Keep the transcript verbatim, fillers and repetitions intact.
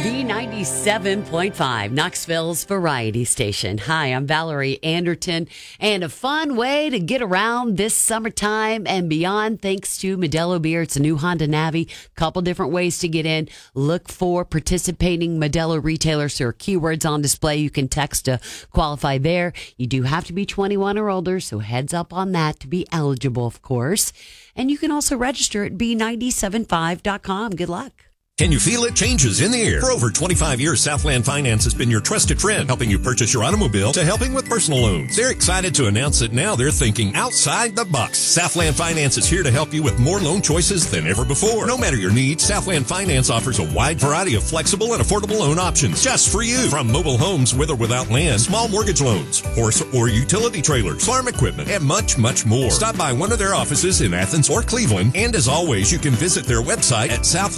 B ninety-seven point five, Knoxville's Variety Station. Hi, I'm Valerie Anderton, and a fun way to get around this summertime and beyond thanks to Modelo Beer. It's a new Honda Navi. Couple different ways to get in. Look for participating Modelo retailers. There are keywords on display. You can text to qualify there. You do have to be twenty-one or older, so heads up on that to be eligible, of course. And you can also register at B nine seven five dot com. Good luck. Can you feel it? Changes in the air. For over twenty-five years, Southland Finance has been your trusted friend, helping you purchase your automobile to helping with personal loans. They're excited to announce that now they're thinking outside the box. Southland Finance is here to help you with more loan choices than ever before. No matter your needs, Southland Finance offers a wide variety of flexible and affordable loan options just for you. From mobile homes with or without land, small mortgage loans, horse or utility trailers, farm equipment, and much, much more. Stop by one of their offices in Athens or Cleveland, and as always, you can visit their website at Southland.